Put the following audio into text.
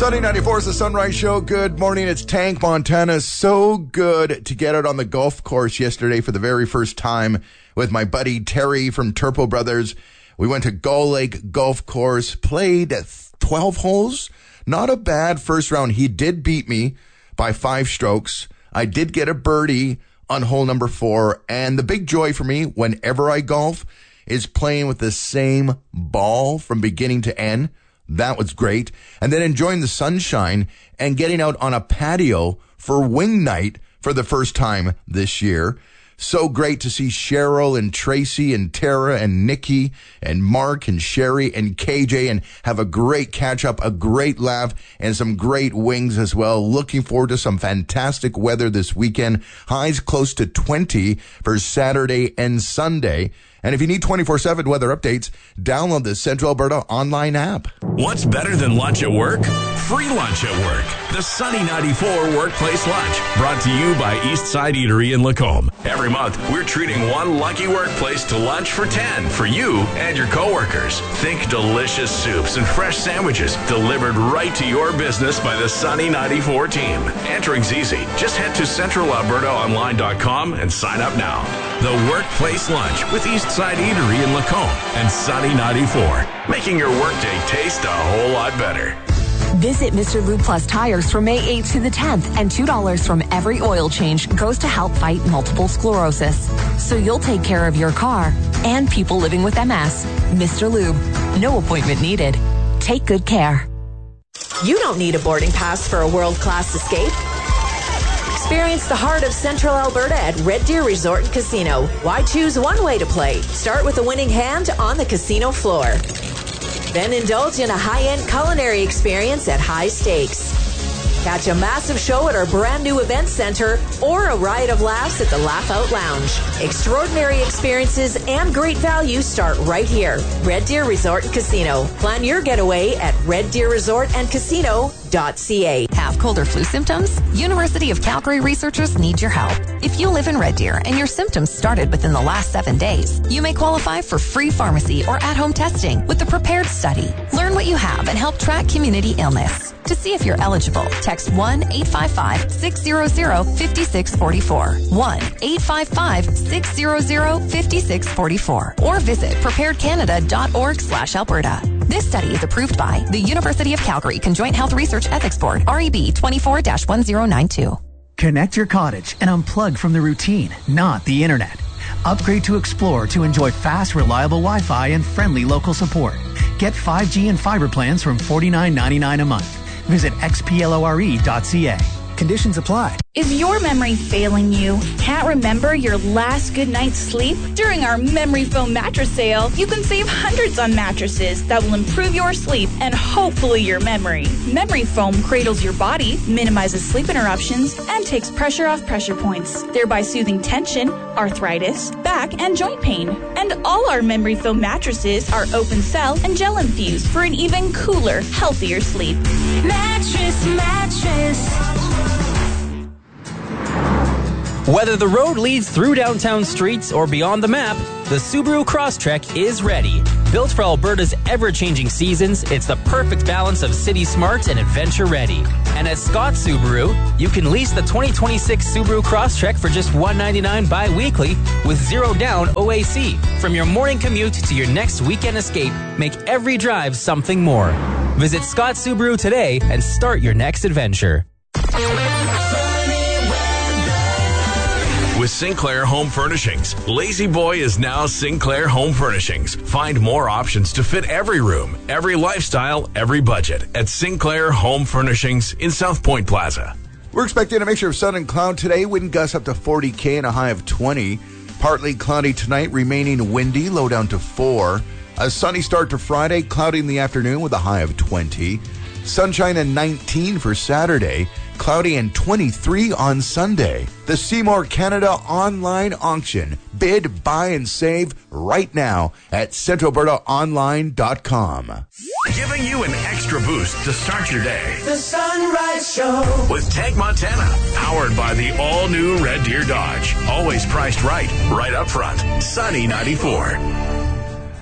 Sunny 94 is the Sunrise Show. Good morning. It's Tank Montana. So good to get out on the golf course yesterday for the very first time with my buddy Terry from Turpo Brothers. We went to Gull Lake Golf Course, played 12 holes. Not a bad first round. He did beat me by 5 strokes. I did get a birdie on hole number 4. And the big joy for me whenever I golf is playing with the same ball from beginning to end. That was great. And then enjoying the sunshine and getting out on a patio for wing night for the first time this year. So great to see Cheryl and Tracy and Tara and Nikki and Mark and Sherry and KJ and have a great catch up, a great laugh, and some great wings as well. Looking forward to some fantastic weather this weekend. Highs close to 20 for Saturday and Sunday. And if you need 24/7 weather updates, download the Central Alberta online app. What's better than lunch at work? Free lunch at work. The Sunny 94 Workplace Lunch, brought to you by Eastside Eatery in Lacombe. Every month, we're treating one lucky workplace to lunch for 10 for you and your coworkers. Think delicious soups and fresh sandwiches delivered right to your business by the Sunny 94 team. Entering's easy. Just head to centralalbertaonline.com and sign up now. The Workplace Lunch with Eastside Eatery in Lacombe and Sunny 94, making your workday taste a whole lot better. Visit Mr. Lube Plus Tires from May 8th to the 10th, and $2 from every oil change goes to help fight multiple sclerosis. So you'll take care of your car and people living with MS. Mr. Lube, no appointment needed. Take good care. You don't need a boarding pass for a world-class escape. Experience the heart of Central Alberta at Red Deer Resort and Casino. Why choose one way to play? Start with a winning hand on the casino floor. Then indulge in a high-end culinary experience at High Stakes. Catch a massive show at our brand new event center or a riot of laughs at the Laugh Out Lounge. Extraordinary experiences and great value start right here. Red Deer Resort and Casino. Plan your getaway at reddeerresortandcasino.ca. Have cold or flu symptoms? University of Calgary researchers need your help. If you live in Red Deer and your symptoms started within the last 7 days, you may qualify for free pharmacy or at-home testing with the Prepared Study. Learn what you have and help track community illness. To see if you're eligible, text 1-855-600-5644. 1-855-600-5644. Or visit preparedcanada.org/Alberta. This study is approved by the University of Calgary Conjoint Health Research Ethics Board, REB 24-1092. Connect your cottage and unplug from the routine, not the internet. Upgrade to Explore to enjoy fast, reliable Wi-Fi and friendly local support. Get 5G and fiber plans from $49.99 a month. Visit xplore.ca. Conditions apply. Is your memory failing you? Can't remember your last good night's sleep? During our Memory Foam mattress sale, you can save hundreds on mattresses that will improve your sleep and hopefully your memory. Memory Foam cradles your body, minimizes sleep interruptions, and takes pressure off pressure points, thereby soothing tension, arthritis, back, and joint pain. And all our Memory Foam mattresses are open cell and gel infused for an even cooler, healthier sleep. Mattress. Whether the road leads through downtown streets or beyond the map, the Subaru Crosstrek is ready. Built for Alberta's ever-changing seasons, it's the perfect balance of city smart and adventure ready. And at Scott Subaru, you can lease the 2026 Subaru Crosstrek for just $199 bi-weekly with zero down OAC. From your morning commute to your next weekend escape, make every drive something more. Visit Scott Subaru today and start your next adventure. With Sinclair Home Furnishings, Lazy Boy is now Sinclair Home Furnishings. Find more options to fit every room, every lifestyle, every budget at Sinclair Home Furnishings in South Point Plaza. We're expecting a mixture of sun and cloud today. Wind gusts up to 40 and a high of 20. Partly cloudy tonight, remaining windy, low down to 4. A sunny start to Friday, cloudy in the afternoon with a high of 20. Sunshine and 19 for Saturday. Cloudy and 23 on Sunday. The Seymour Canada online auction. Bid, buy, and save right now at centralalbertaonline.com. Giving you an extra boost to start your day. The Sunrise Show with Tank Montana. Powered by the all-new Red Deer Dodge. Always priced right up front. Sunny 94.